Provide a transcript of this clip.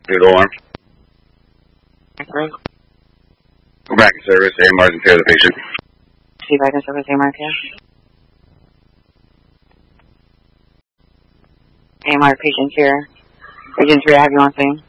Good alarm. Great. Go back in service. AMR's in care of the patient. See if I can service AMR care. AMR patient care. Agent 3, I have you on scene.